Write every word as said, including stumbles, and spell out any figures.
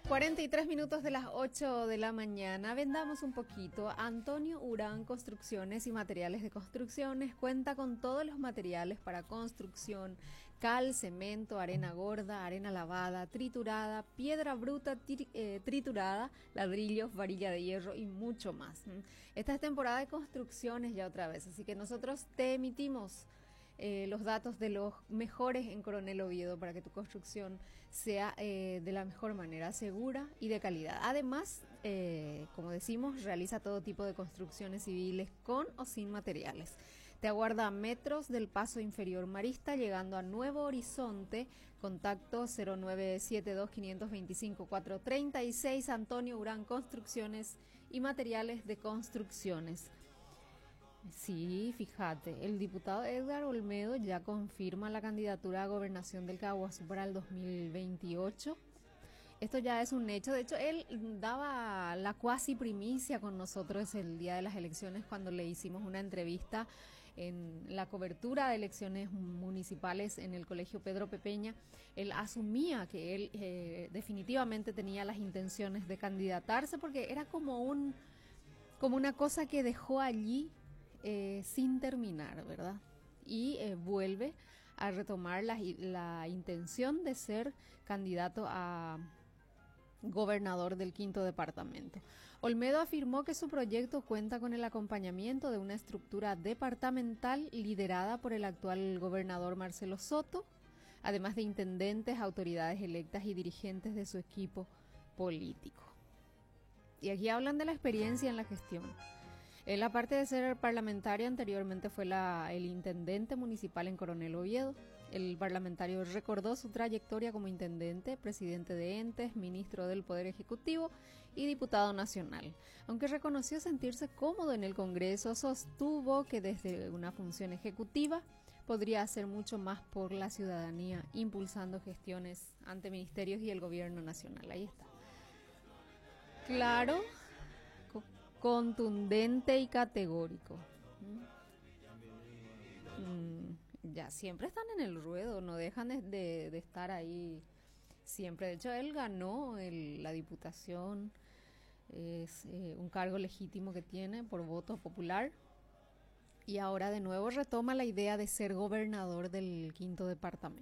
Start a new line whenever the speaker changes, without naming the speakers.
cuarenta y tres minutos de las ocho de la mañana. Vendamos un poquito. Antonio Urán Construcciones y Materiales de Construcciones cuenta con todos los materiales para construcción: cal, cemento, arena gorda, arena lavada, triturada, piedra bruta tri eh, triturada, ladrillos, varilla de hierro y mucho más. Esta es temporada de construcciones ya otra vez, así que nosotros te emitimos Eh, los datos de los mejores en Coronel Oviedo para que tu construcción sea eh, de la mejor manera, segura y de calidad. Además, eh, como decimos, realiza todo tipo de construcciones civiles con o sin materiales. Te aguarda a metros del paso inferior Marista, llegando a Nuevo Horizonte. Contacto cero nueve siete dos, cinco dos cinco, cuatro tres seis. Antonio Urán Construcciones y Materiales de Construcciones. Sí, fíjate, el diputado Edgar Olmedo ya confirma la candidatura a gobernación del Caguazú para el dos mil veintiocho. Esto ya es un hecho. De hecho, él daba la cuasi primicia con nosotros el día de las elecciones cuando le hicimos una entrevista en la cobertura de elecciones municipales en el Colegio Pedro Pepeña. Él asumía que él eh, definitivamente tenía las intenciones de candidatarse porque era como un como una cosa que dejó allí Eh, sin terminar, ¿verdad? Y eh, vuelve a retomar la, la intención de ser candidato a gobernador del quinto departamento. Olmedo afirmó que su proyecto cuenta con el acompañamiento de una estructura departamental liderada por el actual gobernador Marcelo Soto, además de intendentes, autoridades electas y dirigentes de su equipo político. Y aquí hablan de la experiencia en la gestión. Él, aparte de ser parlamentario, anteriormente fue la, el intendente municipal en Coronel Oviedo. El parlamentario recordó su trayectoria como intendente, presidente de entes, ministro del Poder Ejecutivo y diputado nacional. Aunque reconoció sentirse cómodo en el Congreso, sostuvo que desde una función ejecutiva podría hacer mucho más por la ciudadanía, impulsando gestiones ante ministerios y el gobierno nacional. Ahí está. Claro, contundente y categórico. Mm, ya siempre están en el ruedo, no dejan de, de, de estar ahí siempre. De hecho, él ganó el, la diputación, es eh, un cargo legítimo que tiene por voto popular, y ahora de nuevo retoma la idea de ser gobernador del quinto departamento.